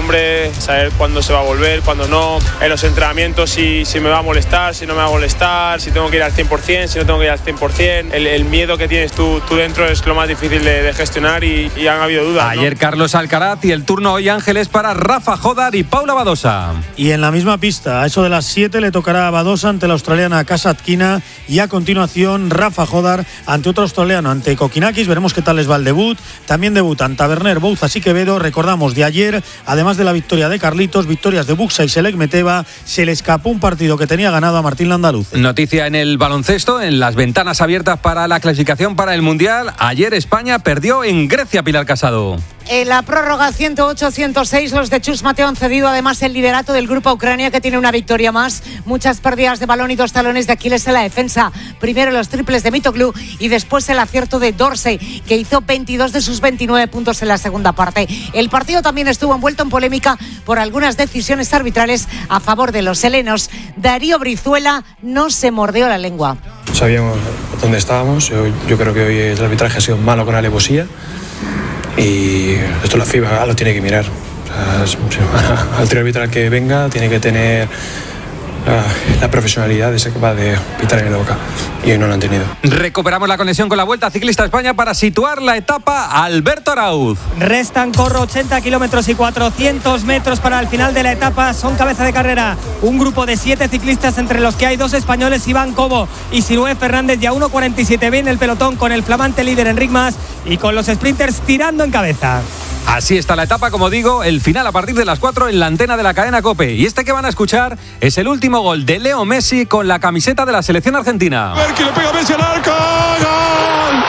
hombre, saber cuándo se va a volver, cuándo no, en los entrenamientos si me va a molestar, si no me va a molestar, si tengo que ir al 100%, si no tengo que ir al 100%. El miedo que tienes tú dentro es lo más difícil de gestionar y han habido dudas, ¿no? Ayer Carlos Alcaraz y el turno hoy, Ángeles, para Rafa Jodar y Paula Badosa. Y en la misma pista, a eso de las 7 le tocará a Badosa ante la australiana Kasatkina y a continuación Rafa Jodar ante otro australiano, ante Kokinakis. Veremos qué tal les va el debut. También debutan Taverner, Bouzas y Quevedo. Recordamos de ayer, además de la victoria de Carlitos, victorias de Buxa y Selek Meteva, se le escapó un partido que tenía ganado a Martín Landaluce. Noticia en el baloncesto, en las ventanas abiertas para la clasificación para el Mundial. Ayer España perdió en Grecia, Pilar Casado. En la prórroga 108-106, los de Chus Mateo han cedido además el liderato del grupo a Ucrania, que tiene una victoria más. Muchas pérdidas de balón y 2 talones de Aquiles en la defensa. Primero los triples de Mitoglu y después el acierto de Dorsey, que hizo 22 de sus 29 puntos en la segunda parte. El partido también estuvo envuelto en polémica por algunas decisiones arbitrales a favor de los helenos. Darío Brizuela no se mordió la lengua. Sabíamos dónde estábamos. Yo creo que hoy el arbitraje ha sido malo con alevosía. Y esto la FIBA lo tiene que mirar. O sea, al tiro arbitral que venga tiene que tener la profesionalidad de ser capaz de pitar en la boca, y hoy no lo han tenido. Recuperamos la conexión con la Vuelta Ciclista España para situar la etapa. Alberto Arauz. Restan 80 kilómetros y 400 metros para el final de la etapa. Son cabeza de carrera un grupo de 7 ciclistas, entre los que hay 2 españoles, Iván Cobo y Sirué Fernández, y a 1.47 bien el pelotón, con el flamante líder Enric Mas y con los sprinters tirando en cabeza. Así está la etapa, como digo, el final a partir de las 4 en la antena de la cadena COPE. Y este que van a escuchar es el último gol de Leo Messi con la camiseta de la selección argentina. A ver quién le pega a Messi al arco. ¡Gol!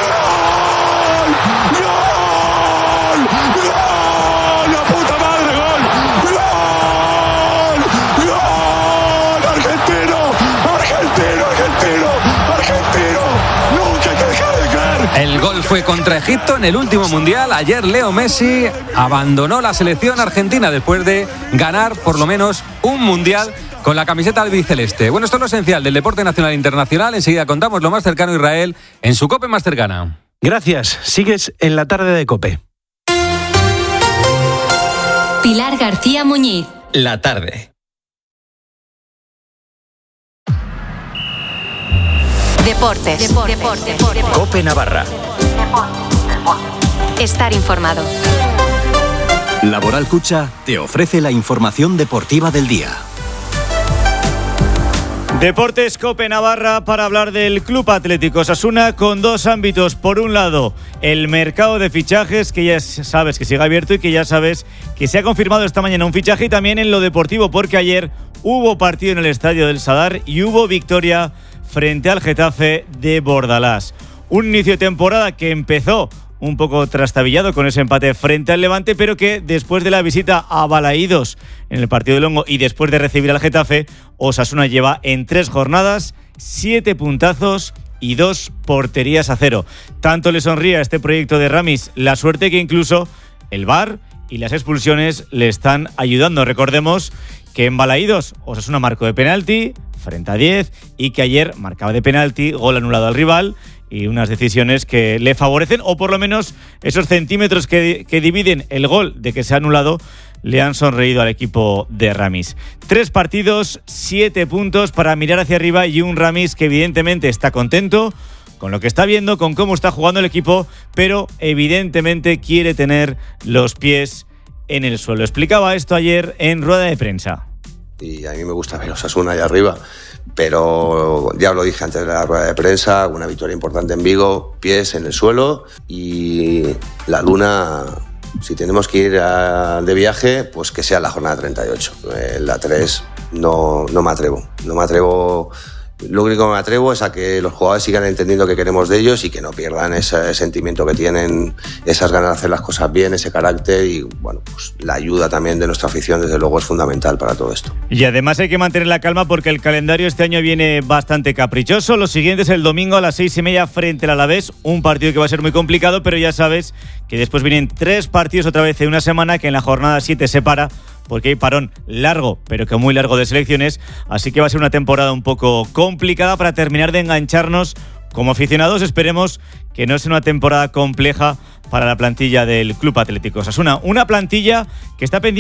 ¡Gol! ¡Gol! ¡La puta madre! ¡Gol! ¡Gol! ¡Gol! ¡Argentino! ¡Argentino! ¡Argentino! ¡Argentino! ¡Nunca hay que dejar de creer! El gol fue contra Egipto en el último mundial. Ayer Leo Messi abandonó la selección argentina después de ganar por lo menos un mundial con la camiseta albiceleste. Bueno, esto es lo esencial del deporte nacional e internacional. Enseguida contamos lo más cercano a Israel en su COPE más cercana. Gracias. Sigues en la tarde de COPE. Pilar García Muñiz. La tarde. Deportes. COPE Navarra. Estar informado. Laboral Cucha te ofrece la información deportiva del día. Deportes COPE Navarra para hablar del Club Atlético Osasuna con 2 ámbitos. Por un lado, el mercado de fichajes, que ya sabes que sigue abierto y que ya sabes que se ha confirmado esta mañana un fichaje, y también en lo deportivo, porque ayer hubo partido en el Estadio del Sadar y hubo victoria frente al Getafe de Bordalás. Un inicio de temporada que empezó un poco trastabillado con ese empate frente al Levante, pero que después de la visita a Balaídos en el partido de Longo y después de recibir al Getafe, Osasuna lleva en 3 jornadas 7 puntazos y 2 porterías a 0. Tanto le sonríe a este proyecto de Ramis la suerte que incluso el VAR y las expulsiones le están ayudando. Recordemos que en Balaídos Osasuna marcó de penalti frente a 10 y que ayer marcaba de penalti, gol anulado al rival, y unas decisiones que le favorecen, o por lo menos esos centímetros que dividen el gol de que se ha anulado le han sonreído al equipo de Ramis. 3 partidos, 7 puntos para mirar hacia arriba, y un Ramis que evidentemente está contento con lo que está viendo, con cómo está jugando el equipo, pero evidentemente quiere tener los pies en el suelo. Explicaba esto ayer en rueda de prensa. Y a mí me gusta ver Osasuna ahí arriba, pero ya lo dije antes de la rueda de prensa, una victoria importante en Vigo, pies en el suelo, y la luna, si tenemos que ir de viaje, pues que sea la jornada 38. La 3 no me atrevo. Lo único que me atrevo es a que los jugadores sigan entendiendo que queremos de ellos y que no pierdan ese sentimiento que tienen, esas ganas de hacer las cosas bien, ese carácter, y bueno, pues la ayuda también de nuestra afición desde luego es fundamental para todo esto. Y además hay que mantener la calma porque el calendario este año viene bastante caprichoso. Lo siguiente es el domingo a las 6:30 frente al Alavés, un partido que va a ser muy complicado, pero ya sabes que después vienen 3 partidos otra vez en una semana, que en la jornada 7 se para porque hay parón largo, pero que muy largo, de selecciones, así que va a ser una temporada un poco complicada para terminar de engancharnos como aficionados. Esperemos que no sea una temporada compleja para la plantilla del Club Atlético Osasuna, una plantilla que está pendiente